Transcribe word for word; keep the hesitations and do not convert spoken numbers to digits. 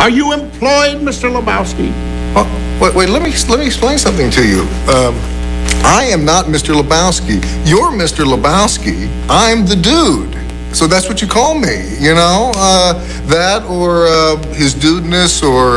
Are you employed, Mister Lebowski? Oh, wait, wait, let me let me explain something to you. Um, I am not Mister Lebowski. You're Mister Lebowski. I'm the dude. So that's what you call me, you know? Uh, that or uh, his dudeness or